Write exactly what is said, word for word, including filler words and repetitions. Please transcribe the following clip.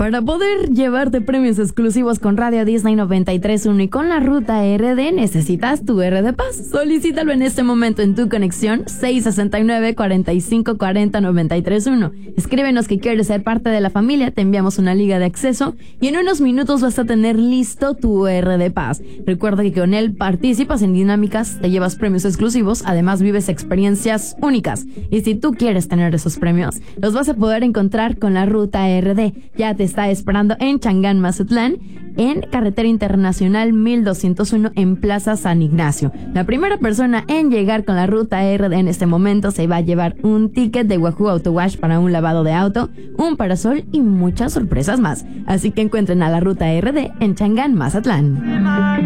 Para poder llevarte premios exclusivos con Radio Disney noventa y tres punto uno y con la ruta R D, necesitas tu R D Pass. Solicítalo en este momento en tu conexión seis seis nueve, cuatro cinco cuatro cero, nueve tres uno. Escríbenos que quieres ser parte de la familia, te enviamos una liga de acceso y en unos minutos vas a tener listo tu R D Pass. Recuerda que con él participas en dinámicas, te llevas premios exclusivos, además vives experiencias únicas. Y si tú quieres tener esos premios, los vas a poder encontrar con la ruta R D. Ya te está esperando en Changán, Mazatlán, en Carretera Internacional mil doscientos uno en Plaza San Ignacio. La primera persona en llegar con la ruta R D en este momento se va a llevar un ticket de Wahoo Auto Wash para un lavado de auto, un parasol y muchas sorpresas más. Así que encuentren a la ruta R D en Changán, Mazatlán.